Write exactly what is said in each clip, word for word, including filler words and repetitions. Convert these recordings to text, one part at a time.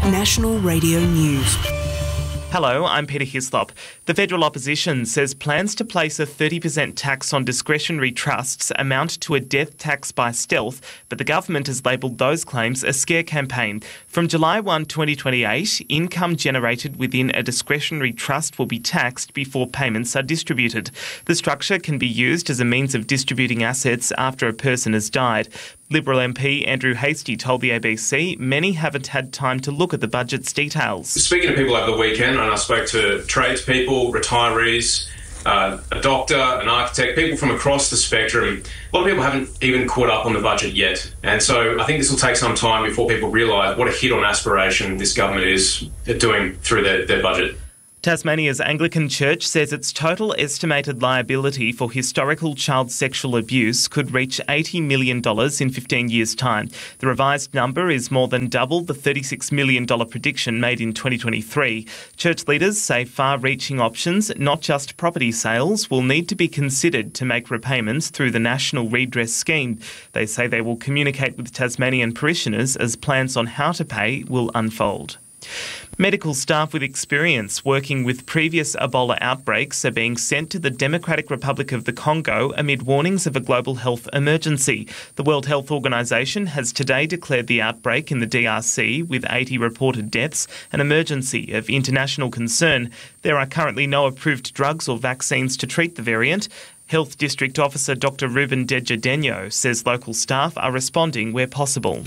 National Radio News. Hello, I'm Peter Hislop. The federal opposition says plans to place a thirty percent tax on discretionary trusts amount to a death tax by stealth, but the government has labelled those claims a scare campaign. From July first, twenty twenty-eight, income generated within a discretionary trust will be taxed before payments are distributed. The structure can be used as a means of distributing assets after a person has died. Liberal M P Andrew Hastie told the A B C many haven't had time to look at the budget's details. Speaking to people over the weekend, and I spoke to tradespeople, retirees, uh, a doctor, an architect, people from across the spectrum. A lot of people haven't even caught up on the budget yet. And so I think this will take some time before people realise what a hit on aspiration this government is doing through their, their budget. Tasmania's Anglican Church says its total estimated liability for historical child sexual abuse could reach eighty million dollars in fifteen years' time. The revised number is more than double the thirty-six million dollars prediction made in twenty twenty-three. Church leaders say far-reaching options, not just property sales, will need to be considered to make repayments through the National Redress Scheme. They say they will communicate with Tasmanian parishioners as plans on how to pay will unfold. Medical staff with experience working with previous Ebola outbreaks are being sent to the Democratic Republic of the Congo amid warnings of a global health emergency. The World Health Organization has today declared the outbreak in the D R C, with eighty reported deaths, an emergency of international concern. There are currently no approved drugs or vaccines to treat the variant. Health District Officer Doctor Ruben Dejadenyo says local staff are responding where possible.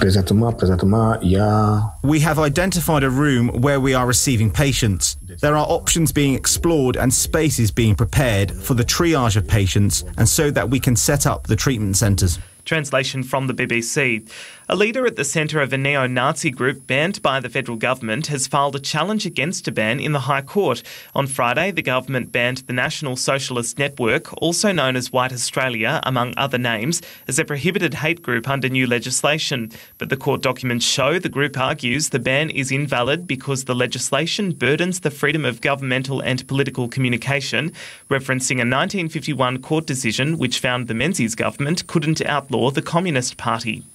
We have identified a room where we are receiving patients. There are options being explored and spaces being prepared for the triage of patients, and so that we can set up the treatment centres. Translation from the B B C. A leader at the centre of a neo-Nazi group banned by the federal government has filed a challenge against a ban in the High Court. On Friday, the government banned the National Socialist Network, also known as White Australia, among other names, as a prohibited hate group under new legislation. But the court documents show the group argues the ban is invalid because the legislation burdens the freedom of governmental and political communication, referencing a nineteen fifty-one court decision which found the Menzies government couldn't outlaw the Communist Party.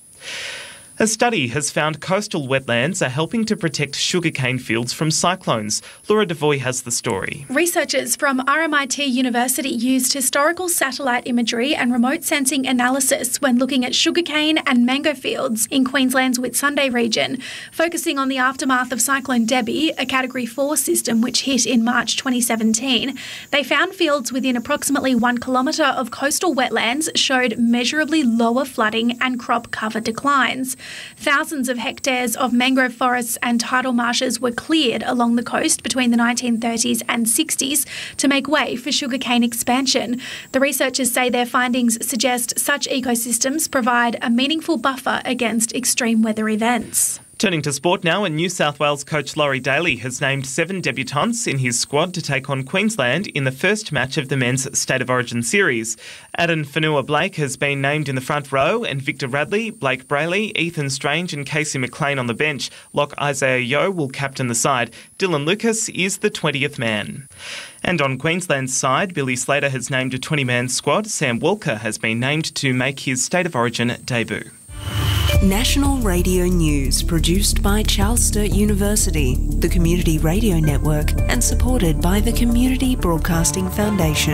A study has found coastal wetlands are helping to protect sugarcane fields from cyclones. Laura Devoy has the story. Researchers from R M I T University used historical satellite imagery and remote sensing analysis when looking at sugarcane and mango fields in Queensland's Whitsunday region, focusing on the aftermath of Cyclone Debbie, a Category four system which hit in March twenty seventeen. They found fields within approximately one kilometre of coastal wetlands showed measurably lower flooding and crop cover declines. Thousands of hectares of mangrove forests and tidal marshes were cleared along the coast between the nineteen thirties and sixties to make way for sugarcane expansion. The researchers say their findings suggest such ecosystems provide a meaningful buffer against extreme weather events. Turning to sport now, and New South Wales coach Laurie Daly has named seven debutants in his squad to take on Queensland in the first match of the Men's State of Origin series. Addin Fonua-Blake has been named in the front row, and Victor Radley, Blake Brayley, Ethan Strange and Casey McLean on the bench. Lock Isaiah Yeo will captain the side. Dylan Lucas is the twentieth man. And on Queensland's side, Billy Slater has named a twenty-man squad. Sam Walker has been named to make his State of Origin debut. National Radio News, produced by Charles Sturt University, the Community Radio Network, and supported by the Community Broadcasting Foundation.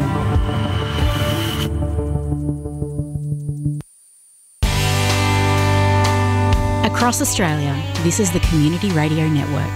Across Australia, this is the Community Radio Network.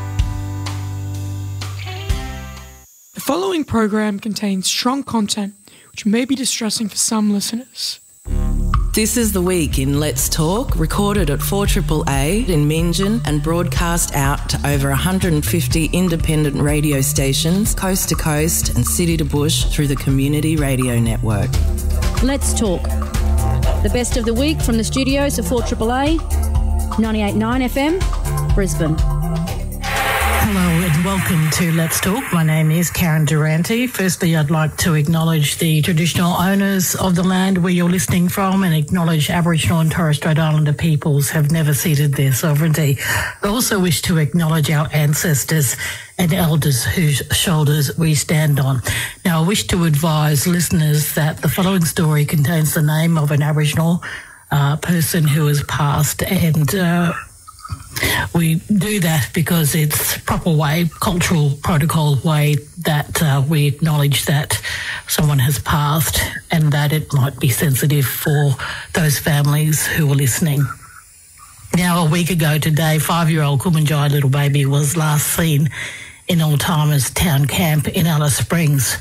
The following program contains strong content which may be distressing for some listeners. This is The Week in Let's Talk, recorded at four A A A in Meanjin and broadcast out to over one hundred fifty independent radio stations, coast to coast and city to bush through the Community Radio Network. Let's Talk. The best of the week from the studios of four A A A, ninety-eight point nine F M, Brisbane. Hello and welcome to Let's Talk. My name is Karen Durante. Firstly, I'd like to acknowledge the traditional owners of the land where you're listening from and acknowledge Aboriginal and Torres Strait Islander peoples have never ceded their sovereignty. I also wish to acknowledge our ancestors and elders whose shoulders we stand on. Now, I wish to advise listeners that the following story contains the name of an Aboriginal uh, person who has passed, and uh, We do that because it's proper way, cultural protocol way that uh, we acknowledge that someone has passed and that it might be sensitive for those families who are listening. Now, a week ago today, five-year-old Kumanjai little baby was last seen in Alzheimer's Town Camp in Alice Springs.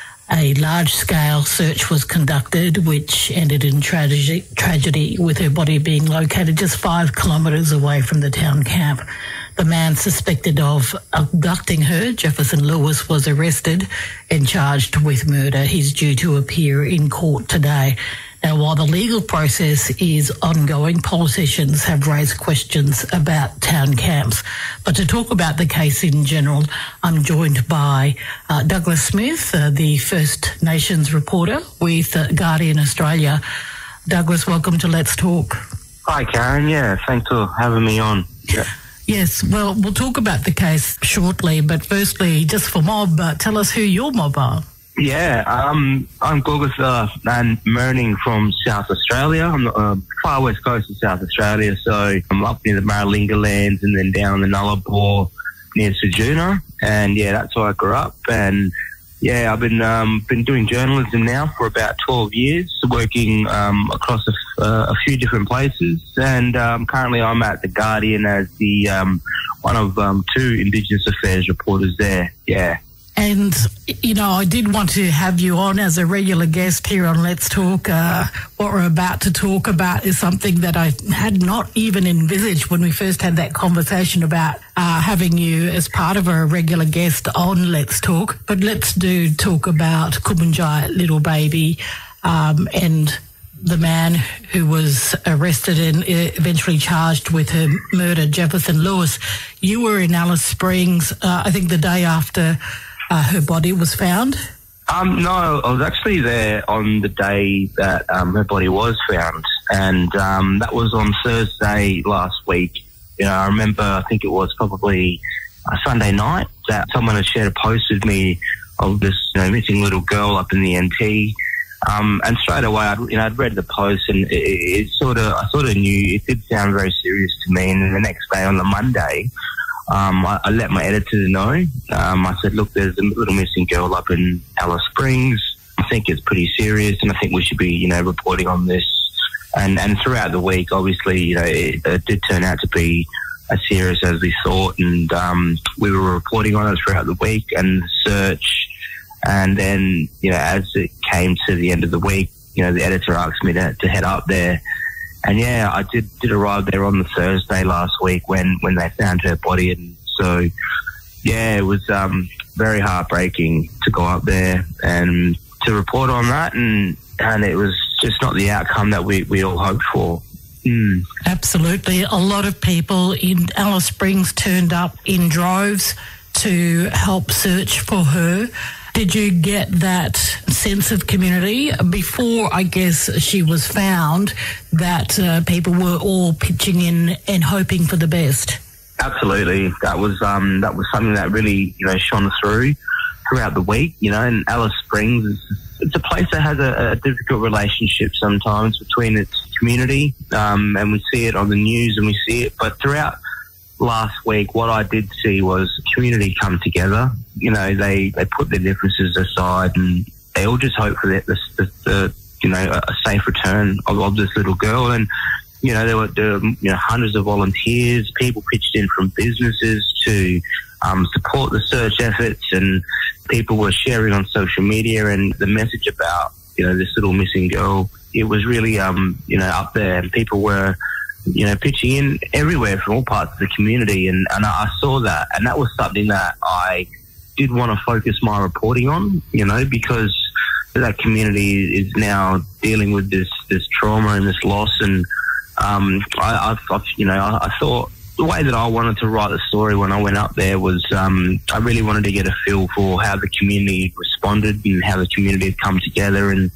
A large-scale search was conducted, which ended in tragedy, tragedy with her body being located just five kilometres away from the town camp. The man suspected of abducting her, Jefferson Lewis, was arrested and charged with murder. He's due to appear in court today. Now, while the legal process is ongoing, politicians have raised questions about town camps. But to talk about the case in general, I'm joined by uh, Douglas Smith, uh, the First Nations reporter with uh, Guardian Australia. Douglas, welcome to Let's Talk. Hi, Karen. Yeah, thanks for having me on. Yeah. Yes, well, we'll talk about the case shortly, but firstly, just for mob, uh, tell us who your mob are. Yeah, um, I'm Gulgitha and Merning from South Australia. I'm the uh, far west coast of South Australia, so I'm up near the Maralinga lands and then down the Nullarbor near Sejuna. And yeah, that's where I grew up. And yeah, I've been um, been doing journalism now for about twelve years, working um, across a, uh, a few different places. And um, currently I'm at The Guardian as the um, one of um, two Indigenous Affairs reporters there. Yeah. And, you know, I did want to have you on as a regular guest here on Let's Talk. Uh, what we're about to talk about is something that I had not even envisaged when we first had that conversation about uh, having you as part of a regular guest on Let's Talk. But let's do talk about Kumanjai little baby um, and the man who was arrested and eventually charged with her murder, Jefferson Lewis. You were in Alice Springs, uh, I think the day after Uh, her body was found? Um, no, I was actually there on the day that um, her body was found, and um, that was on Thursday last week. You know, I remember, I think it was probably a Sunday night that someone had shared a post with me of this, you know, missing little girl up in the N T. Um, and straight away, I'd, you know, I'd read the post, and it, it sort of, I sort of knew it did sound very serious to me. And then the next day, on the Monday, Um, I, I let my editor know. Um, I said, look, there's a little missing girl up in Alice Springs. I think it's pretty serious, and I think we should be, you know, reporting on this. And, and throughout the week, obviously, you know, it, it did turn out to be as serious as we thought, and um, we were reporting on it throughout the week and the search. And then, you know, as it came to the end of the week, you know, the editor asked me to, to head up there. And yeah, I did, did arrive there on the Thursday last week when, when they found her body. And so, yeah, it was um, very heartbreaking to go up there and to report on that. And, and it was just not the outcome that we, we all hoped for. Mm. Absolutely. A lot of people in Alice Springs turned up in droves to help search for her. Did you get that sense of community before, I guess, she was found, that uh, people were all pitching in and hoping for the best? Absolutely. That was um, that was something that really, you know, shone through throughout the week. You know, and Alice Springs is it's a place that has a, a difficult relationship sometimes between its community, um, and we see it on the news and we see it. But throughout last week, what I did see was community come together. You know, they, they put their differences aside and they all just hope for the, the, the, the you know, a safe return of, of this little girl. And, you know, there were, there were you know, hundreds of volunteers, people pitched in from businesses to um, support the search efforts, and people were sharing on social media, and the message about, you know, this little missing girl, it was really, um, you know, up there, and people were, you know, pitching in everywhere from all parts of the community. And, and I saw that, and that was something that I did want to focus my reporting on, you know, because that community is now dealing with this, this trauma and this loss. And, um, I, I, I you know, I, I thought the way that I wanted to write the story when I went up there was, um, I really wanted to get a feel for how the community responded and how the community had come together. And,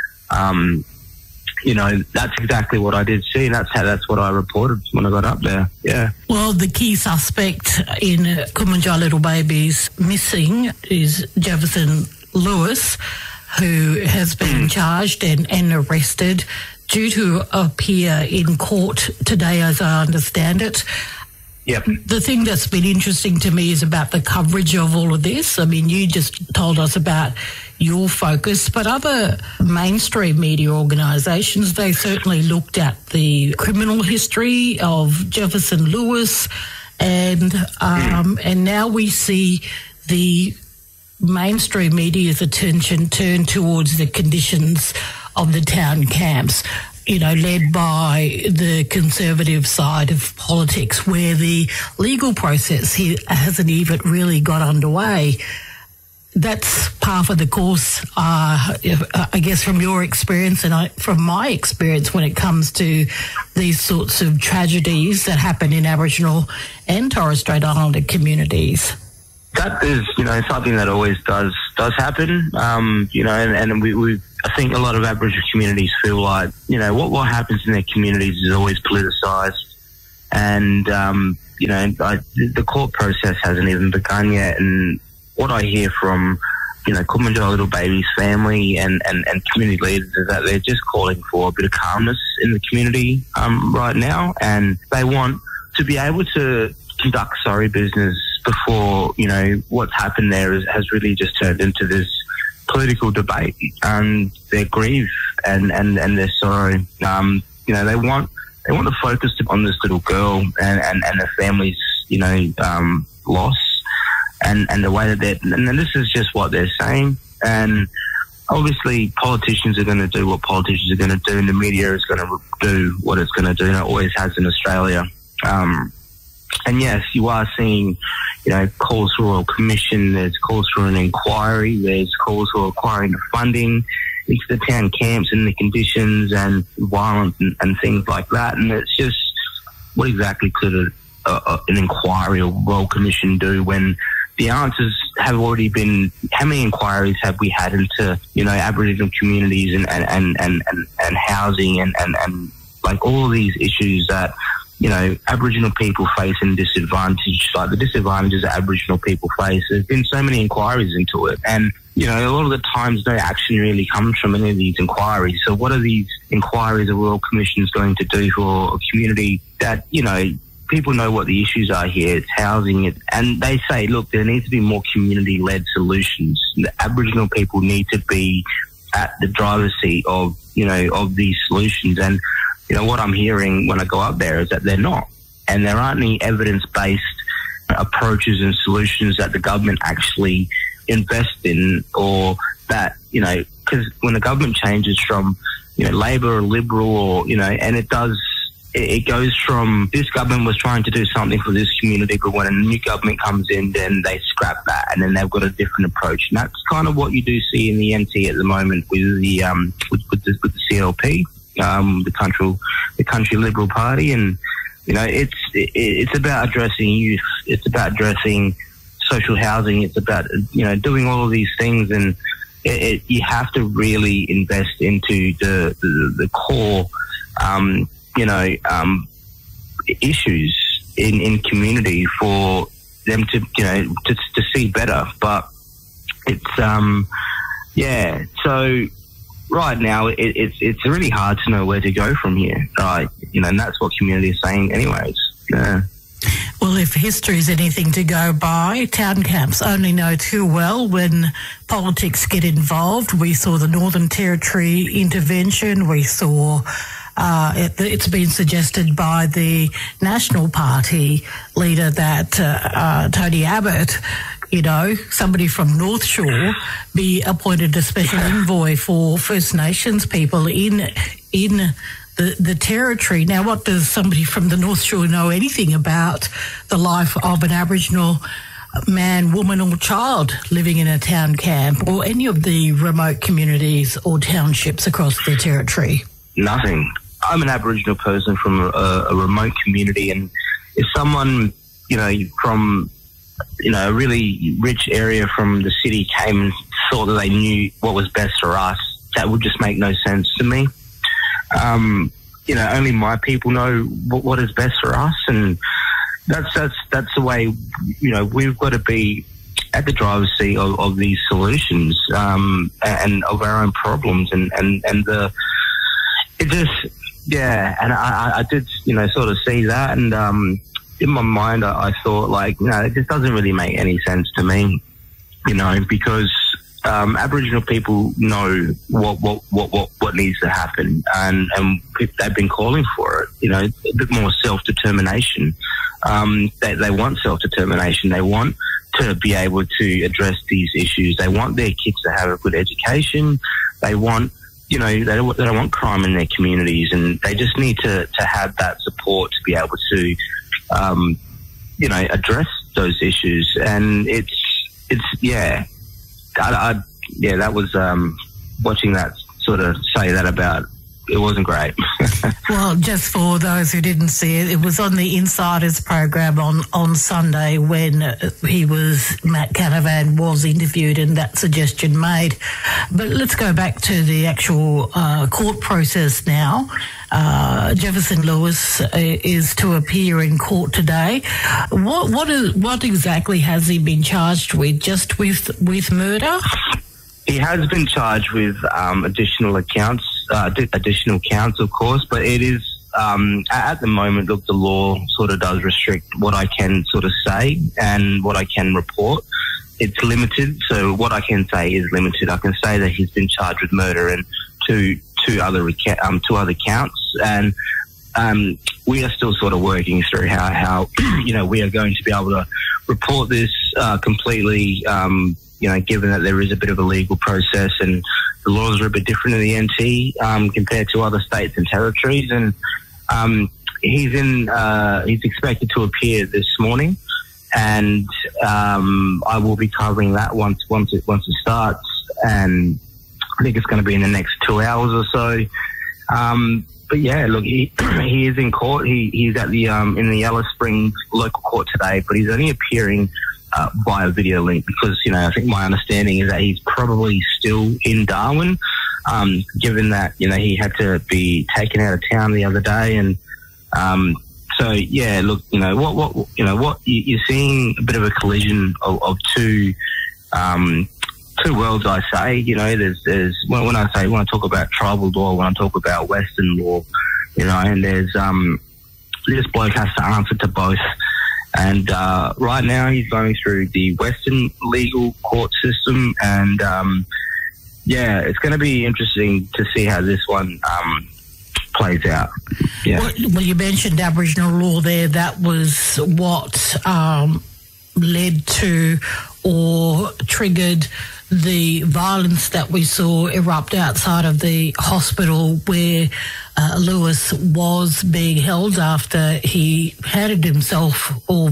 um, you know, that's exactly what I did see, and that's how that's what I reported when I got up there. Yeah. Well, the key suspect in Kumanjai little baby's missing is Jefferson Lewis, who has been charged and, and arrested, due to appear in court today, as I understand it. Yep. The thing that's been interesting to me is about the coverage of all of this. I mean, you just told us about your focus, but other mainstream media organisations, they certainly looked at the criminal history of Jefferson Lewis, and um, and now we see the mainstream media's attention turned towards the conditions of the town camps, you know, led by the conservative side of politics, where the legal process here hasn't even really got underway. That's par for the course, uh, I guess, from your experience and I, from my experience when it comes to these sorts of tragedies that happen in Aboriginal and Torres Strait Islander communities. That is, you know, something that always does does happen, um, you know, and, and we, we, I think a lot of Aboriginal communities feel like, you know, what, what happens in their communities is always politicised, and, um, you know, I, the court process hasn't even begun yet, and what I hear from, you know, Kumanjayi Little Baby's family and, and, and community leaders is that they're just calling for a bit of calmness in the community um, right now, and they want to be able to conduct sorry business before, you know, what's happened there is, has really just turned into this political debate, and their grief and, and, and their sorrow. Um, you know, they want they want the focus on this little girl and, and, and her family's, you know, um, loss, and, and the way that they're, and then this is just what they're saying. And obviously politicians are going to do what politicians are going to do, and the media is going to do what it's going to do, and it always has in Australia. Um, And yes, you are seeing, you know, calls for a Royal Commission, there's calls for an inquiry, there's calls for acquiring the funding into the town camps and the conditions and violence and, and things like that. And it's just, what exactly could a, a, an inquiry or Royal Commission do when the answers have already been, how many inquiries have we had into, you know, Aboriginal communities and, and, and, and, and, and housing and, and, and like all of these issues that, you know, Aboriginal people face and disadvantage, like the disadvantages that Aboriginal people face. There's been so many inquiries into it. And, you know, a lot of the times no action really comes from any of these inquiries. So what are these inquiries or Royal Commissions going to do for a community that, you know, people know what the issues are here, it's housing, it, and they say, look, there needs to be more community-led solutions. The Aboriginal people need to be at the driver's seat of, you know, of these solutions. And, you know, what I'm hearing when I go up there is that they're not. And there aren't any evidence-based approaches and solutions that the government actually invest in, or that, you know, because when the government changes from, you know, Labor or Liberal or, you know, and it does, it, it goes from this government was trying to do something for this community, but when a new government comes in, then they scrap that and then they've got a different approach. And that's kind of what you do see in the N T at the moment with the, um, with, with the, with the C L P. Um, the country, the country Liberal Party, and you know, it's it, it's about addressing youth. It's about addressing social housing. It's about, you know, doing all of these things, and it, it, you have to really invest into the the, the core, um, you know, um, issues in in community for them to, you know, to to see better. But it's um, yeah, so. Right now, it, it's it's really hard to know where to go from here, right? You know, and that's what community is saying, anyways. Yeah. Well, if history is anything to go by, town camps only know too well when politics get involved. We saw the Northern Territory intervention. We saw uh, it, it's been suggested by the National Party leader that uh, uh, Tony Abbott, you know, somebody from North Shore, be appointed a special envoy for First Nations people in in the, the territory. Now, what does somebody from the North Shore know anything about the life of an Aboriginal man, woman or child living in a town camp or any of the remote communities or townships across the territory? Nothing. I'm an Aboriginal person from a, a remote community, and if someone, you know, from you know, a really rich area from the city came and thought that they knew what was best for us, that would just make no sense to me. Um, you know, only my people know what, what is best for us, and that's that's that's the way. You know, we've got to be at the driver's seat of, of these solutions, um, and of our own problems, and and and the it just yeah, and I, I did, you know, sort of see that, and um. in my mind, I, I thought, like, no, it just doesn't really make any sense to me, you know, because um, Aboriginal people know what, what, what, what, what needs to happen, and, and they've been calling for it, you know, a bit more self-determination. Um, they, they want self-determination. They want to be able to address these issues. They want their kids to have a good education. They want, you know, they don't, they don't want crime in their communities, and they just need to, to have that support to be able to, um, you know, address those issues. And it's, it's, yeah, I, I yeah, that was, um, watching that sort of say that about, it wasn't great. Well, just for those who didn't see it, it was on the Insiders program on, on Sunday when he was, Matt Canavan was interviewed and that suggestion made. But let's go back to the actual uh, court process now. Uh, Jefferson Lewis uh, is to appear in court today. What what is, what exactly has he been charged with? Just with with murder? He has been charged with um, additional accounts, uh, additional counts, of course, but it is, um, at the moment, look, the law sort of does restrict what I can sort of say and what I can report. It's limited, so what I can say is limited. I can say that he's been charged with murder and two, two other, um, two other counts, and um, we are still sort of working through how, how you know, we are going to be able to report this uh, completely, um, you know, given that there is a bit of a legal process and the laws are a bit different in the N T um, compared to other states and territories. And um, he's in, uh, he's expected to appear this morning, and um, I will be covering that once once it once it starts. And I think it's going to be in the next two hours or so. Um, but yeah, look, he he is in court. He he's at the um, in the Alice Springs local court today, but he's only appearing Uh, via video link because, you know, I think my understanding is that he's probably still in Darwin, um, given that, you know, he had to be taken out of town the other day. And um, so, yeah, look, you know, what, what, you know, what you're seeing a bit of a collision of, of two, um, two worlds, I say. You know, there's, there's, when, when I say, when I talk about tribal law, when I talk about Western law, you know, and there's, um, this bloke has to answer to both. And uh, right now he's going through the Western legal court system, and um, yeah, it's going to be interesting to see how this one um, plays out. Yeah. Well, well, you mentioned Aboriginal law there. That was what um, led to or triggered the violence that we saw erupt outside of the hospital where uh, Lewis was being held after he handed himself, or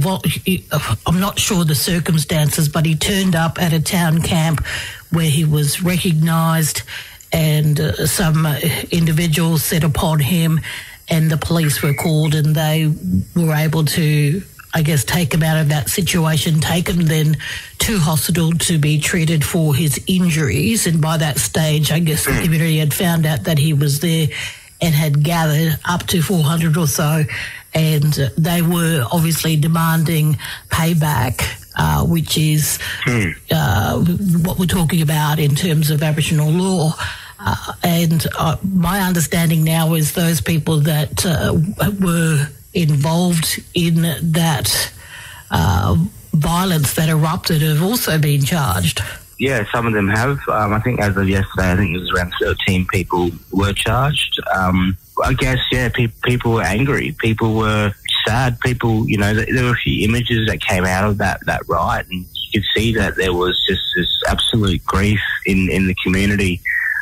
I'm not sure the circumstances, but he turned up at a town camp where he was recognised, and uh, some individuals set upon him, and the police were called, and they were able to, I guess, take him out of that situation, take him then to hospital to be treated for his injuries. And by that stage, I guess the community had found out that he was there and had gathered up to four hundred or so. And they were obviously demanding payback, uh, which is uh, what we're talking about in terms of Aboriginal law. Uh, and uh, my understanding now is those people that uh, were involved in that uh, violence that erupted have also been charged. Yeah, some of them have. Um, I think as of yesterday, I think it was around thirteen people were charged. Um, I guess, yeah, pe- people were angry. People were sad. People, you know, there were a few images that came out of that, that riot, and you could see that there was just this absolute grief in, in the community.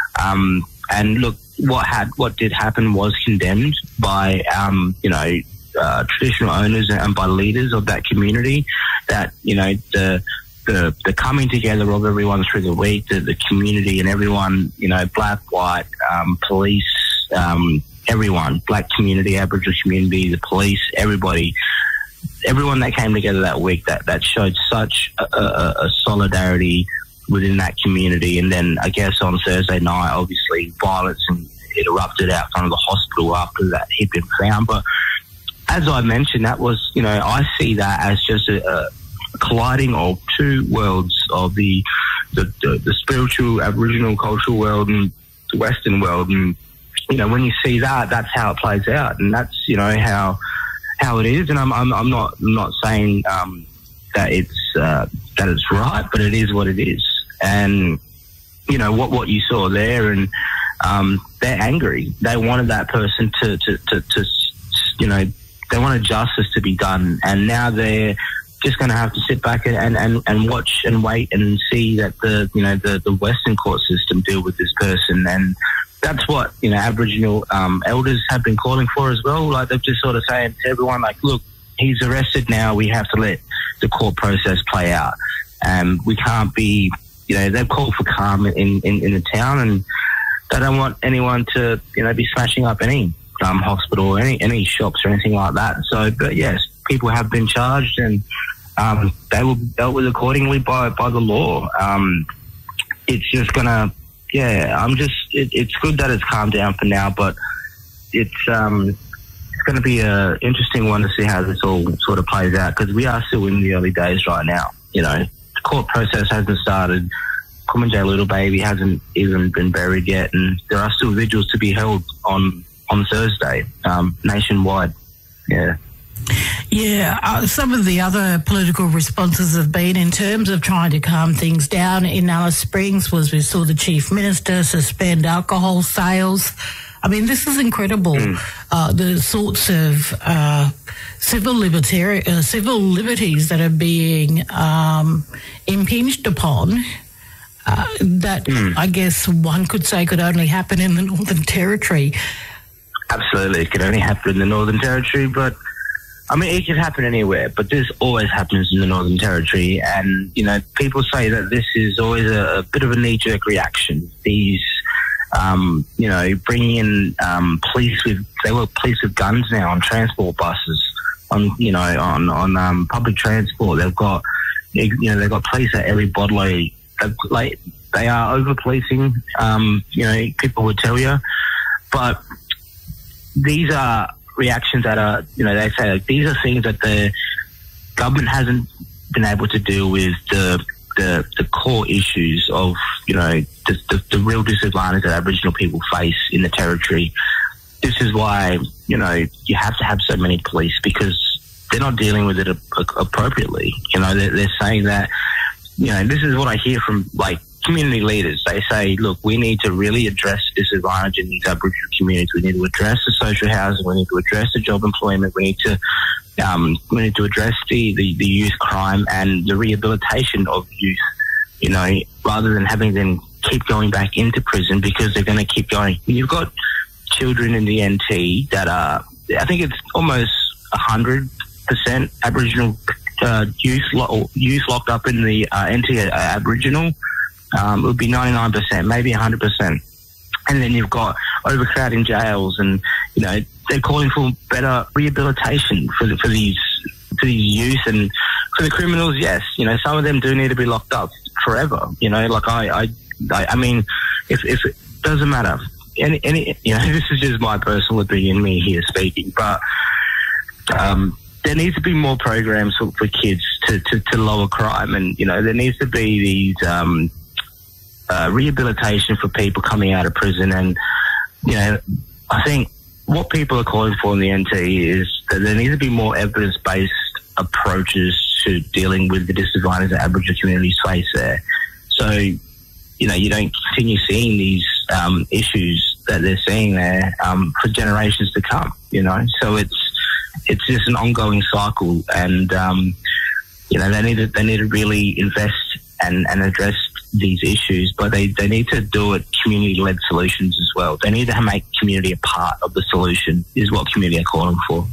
Um, and look, what had what did happen was condemned by, um, you know, uh, traditional owners and by leaders of that community. That, you know, the the the coming together of everyone through the week, the, the community and everyone, you know, black, white, um, police, um, everyone, black community, Aboriginal community, the police, everybody, everyone that came together that week, that, that showed such a, a, a solidarity within that community. And then I guess on Thursday night, obviously violence and it erupted out front of the hospital after that he'd been found. But as I mentioned, that was, you know, I see that as just a, a colliding of two worlds of the, the, the, the spiritual Aboriginal cultural world and the Western world. And, you know, when you see that, that's how it plays out. And that's, you know, how how it is, and I'm I'm, I'm not I'm not saying um, that it's uh, that it's right, but it is what it is. And you know what what you saw there, and um, they're angry. They wanted that person to to, to to you know they wanted justice to be done, and now they're just going to have to sit back and, and, and watch and wait and see that the you know the, the Western court system deal with this person. And that's what you know Aboriginal um, elders have been calling for as well. Like they're just sort of saying to everyone, like, look, he's arrested now. We have to let the court process play out, and we can't be you know they've called for calm in, in, in the town, and they don't want anyone to you know be smashing up any um, hospital or any any shops or anything like that. So, but yes, people have been charged, and um, they will be dealt with accordingly by, by the law. Um, it's just gonna, yeah, I'm just, it, it's good that it's calmed down for now, but it's um, it's going to be a interesting one to see how this all sort of plays out, because we are still in the early days right now. You know, the court process hasn't started. Kumanjay Little Baby hasn't even been buried yet, and there are still vigils to be held on on Thursday, um, nationwide. Yeah. Yeah, uh, some of the other political responses have been in terms of trying to calm things down in Alice Springs was we saw the Chief Minister suspend alcohol sales. I mean, this is incredible, mm. uh, the sorts of uh, civil, libertari- uh, civil liberties that are being um, impinged upon uh, that mm. I guess one could say could only happen in the Northern Territory. Absolutely, it could only happen in the Northern Territory, but I mean, it can happen anywhere, but this always happens in the Northern Territory. And, you know, people say that this is always a, a bit of a knee-jerk reaction. These, um, you know, bringing in um, police with, they work police with guns now on transport buses, on, you know, on, on um, public transport. They've got, you know, they've got police at every bodily, like, they are over-policing, um, you know, people would tell you. But these are reactions that are, you know, they say like these are things that the government hasn't been able to deal with the the, the core issues of, you know, the, the, the real disadvantage that Aboriginal people face in the Territory. This is why, you know, you have to have so many police, because they're not dealing with it a, a, appropriately. You know, they're, they're saying that, you know, this is what I hear from, like, community leaders. They say, look, we need to really address disadvantage in these Aboriginal communities. We need to address the social housing. We need to address the job employment. We need to um, we need to address the, the, the youth crime and the rehabilitation of youth, you know, rather than having them keep going back into prison because they're going to keep going. You've got children in the N T that are, I think it's almost one hundred percent Aboriginal uh, youth, lo- youth locked up in the uh, N T uh, Aboriginal. Um, it would be ninety-nine percent, maybe one hundred percent. And then you've got overcrowding jails, and, you know, they're calling for better rehabilitation for the, for these for these youth, and for the criminals. Yes, you know, some of them do need to be locked up forever. You know, like I, I, I, I mean, if if it doesn't matter, any, any, you know, this is just my personal opinion, me here speaking, but um, there needs to be more programs for, for kids to, to, to lower crime, and, you know, there needs to be these um, uh, rehabilitation for people coming out of prison. And, you know, I think what people are calling for in the N T is that there needs to be more evidence-based approaches to dealing with the disadvantage that Aboriginal communities face there. So, you know, you don't continue seeing these um, issues that they're seeing there um, for generations to come, you know. So it's it's just an ongoing cycle, and, um, you know, they need to, they need to really invest and, and address these issues, but they, they need to do it community-led solutions as well. They need to make community a part of the solution, is what community are calling for.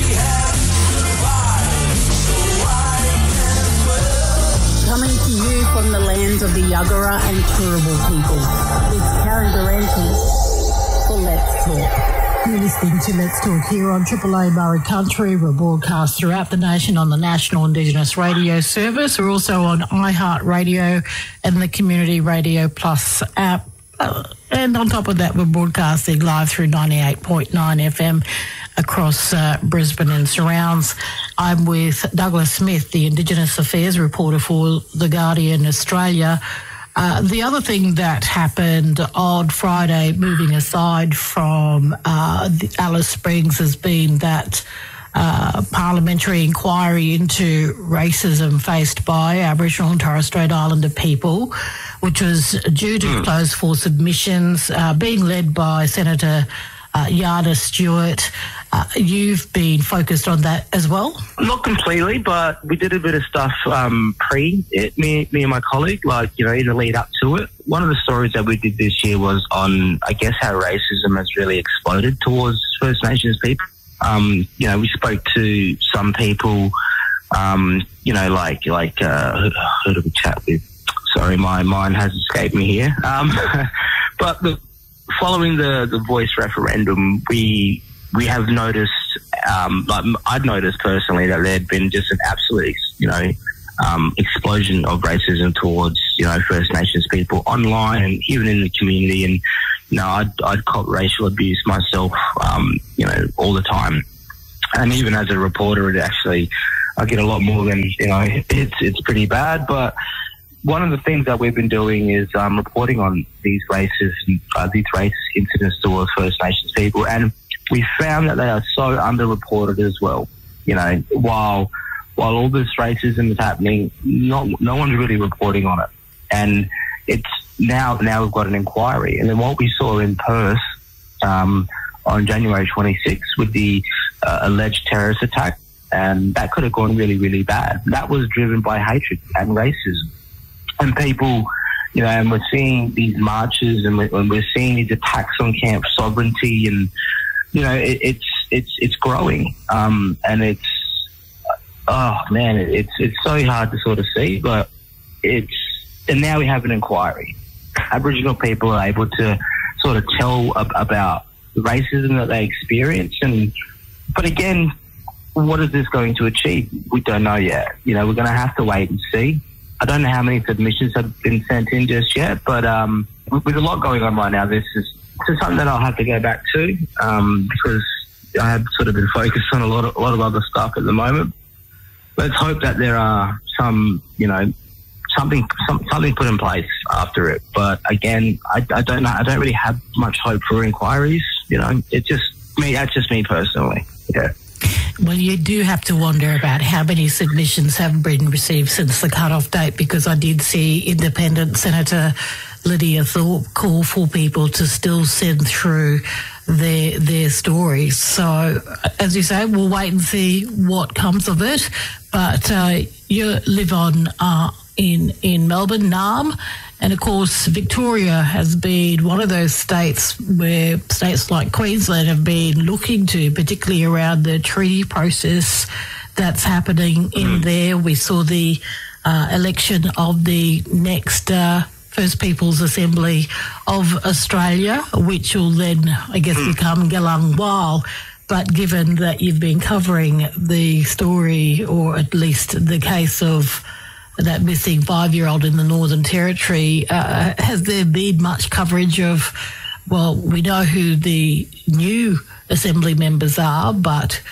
Coming to you from the lands of the Yagara and Turrbal people, it's Karen Durante for Let's Talk. You're listening to Let's Talk here on Triple A Murray Country. We're broadcast throughout the nation on the National Indigenous Radio Service. We're also on iHeartRadio and the Community Radio Plus app. Uh, and on top of that, we're broadcasting live through ninety-eight point nine F M across uh, Brisbane and surrounds. I'm with Douglas Smith, the Indigenous Affairs reporter for The Guardian Australia. Uh, the other thing that happened on Friday, moving aside from uh, the Alice Springs, has been that uh, parliamentary inquiry into racism faced by Aboriginal and Torres Strait Islander people, which was due to mm. close for submissions, uh, being led by Senator uh, Yarda Stewart. Uh, you've been focused on that as well? Not completely, but we did a bit of stuff um, pre it, me, me and my colleague, like, you know, in the lead up to it. One of the stories that we did this year was on, I guess, how racism has really exploded towards First Nations people. Um, you know, we spoke to some people, um, you know, like, like uh, who, who did we chat with? Sorry, my mind has escaped me here. Um, but the, following the, the voice referendum, we... We have noticed, um, like I'd noticed personally, that there had been just an absolute, you know, um, explosion of racism towards, you know, First Nations people online and even in the community. And, you know, I'd, I'd cop racial abuse myself, um, you know, all the time. And even as a reporter, it actually, I get a lot more than, you know, it's, it's pretty bad. But one of the things that we've been doing is um, reporting on these races, uh, these racist incidents towards First Nations people. And we found that they are so underreported as well. You know, while while all this racism is happening, not no one's really reporting on it. And it's now now we've got an inquiry. And then what we saw in Perth um, on January twenty-sixth with the uh, alleged terrorist attack, and that could have gone really, really bad. That was driven by hatred and racism. And people, you know, and we're seeing these marches and we're, and we're seeing these attacks on camp sovereignty, and you know, it, it's it's it's growing, um, and it's oh man, it, it's it's so hard to sort of see, but it's and now we have an inquiry. Aboriginal people are able to sort of tell ab- about the racism that they experience, and but again, what is this going to achieve? We don't know yet. You know, we're going to have to wait and see. I don't know how many submissions have been sent in just yet, but um, with a lot going on right now, this is. This is something that I'll have to go back to um, because I have sort of been focused on a lot of a lot of other stuff at the moment. Let's hope that there are some, you know, something some, something put in place after it. But again, I, I don't know. I don't really have much hope for inquiries. You know, it's just me. That's just me personally. Yeah. Well, you do have to wonder about how many submissions have been received since the cut-off date, because I did see Independent Senator Lydia Thorpe call for people to still send through their their stories. So, as you say, we'll wait and see what comes of it. But uh, you live on uh, in in Melbourne, Naarm, and of course Victoria has been one of those states where states like Queensland have been looking to, particularly around the treaty process that's happening in there. We saw the uh, election of the next Uh, First Peoples Assembly of Australia, which will then, I guess, become Geelong Wal. But given that you've been covering the story, or at least the case of that missing five-year-old in the Northern Territory, uh, has there been much coverage of, well, we know who the new Assembly members are, but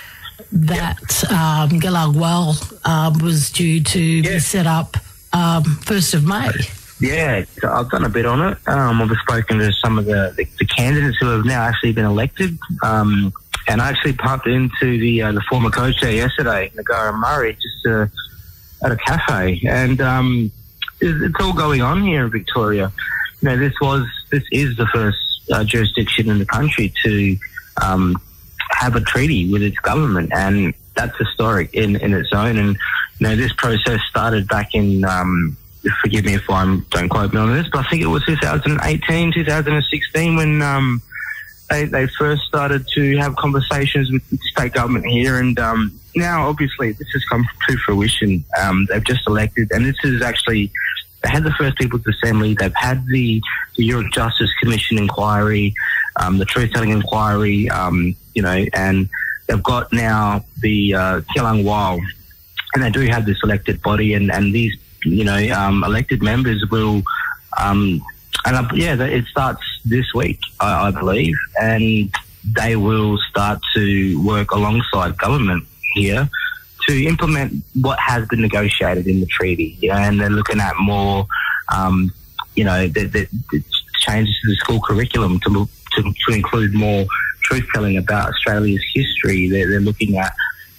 that um, Geelong Wal um, was due to yeah. be set up um, first of May. Yeah, I've done a bit on it. Um, I've spoken to some of the, the, the candidates who have now actually been elected, um, and I actually popped into the uh, the former coach there yesterday, Nagara Murray, just uh, at a cafe, and um, it's, it's all going on here in Victoria. You know, this was this is the first uh, jurisdiction in the country to um, have a treaty with its government, and that's historic in, in its own. And you know, this process started back in. Um, Forgive me if I don't quote me on this, but I think it was two thousand eighteen, two thousand sixteen when um, they, they first started to have conversations with the state government here. And um, now, obviously, this has come to fruition. Um, they've just elected, and this is actually, they had the First Peoples Assembly, they've had the, the Europe Justice Commission inquiry, um, the truth-telling inquiry, um, you know, and they've got now the uh, Geelong Wal, and they do have this elected body, and, and these you know, um, elected members will, um, and uh, yeah, it starts this week, I, I believe, and they will start to work alongside government here to implement what has been negotiated in the treaty. You know, and they're looking at more, um, you know, the, the, the changes to the school curriculum to, to to include more truth telling about Australia's history. They're, they're looking at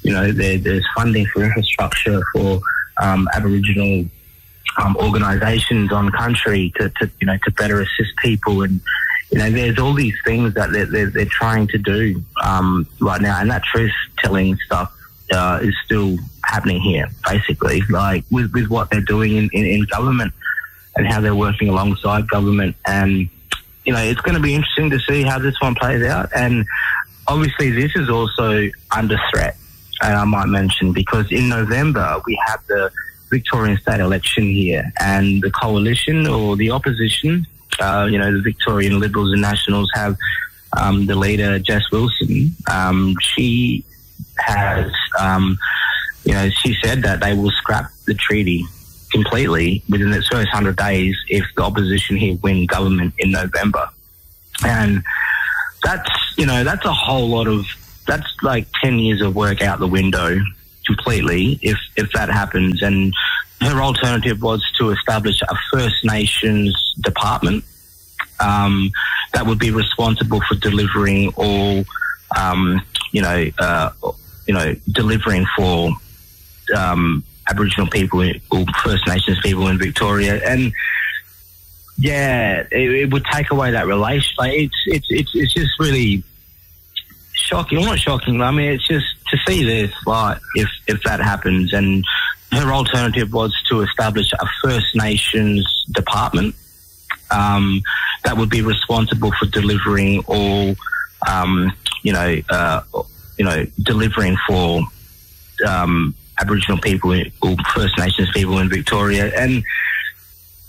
you know, there, there's funding for infrastructure for um, Aboriginal um, organisations on country to, to, you know, to better assist people. And, you know, there's all these things that they're, they're, they're trying to do um, right now. And that truth-telling stuff uh, is still happening here, basically, like with, with what they're doing in, in, in government and how they're working alongside government. And, you know, it's going to be interesting to see how this one plays out. And obviously this is also under threat, and I might mention, because in November we have the Victorian state election here, and the coalition or the opposition, uh, you know, the Victorian Liberals and Nationals have um, the leader, Jess Wilson. Um, she has, um, you know, she said that they will scrap the treaty completely within its first hundred days if the opposition here win government in November. And that's, you know, that's a whole lot of, that's like ten years of work out the window completely if, if that happens. And her alternative was to establish a First Nations department um, that would be responsible for delivering all, um, you know, uh, you know, delivering for um, Aboriginal people or First Nations people in Victoria. And yeah, it, it would take away that relation. Like it's it's it's it's just really shocking. Well, not shocking. I mean, it's just to see this. Like if if that happens, and her alternative was to establish a First Nations department um, that would be responsible for delivering all, um, you know, uh, you know, delivering for um, Aboriginal people or First Nations people in Victoria. And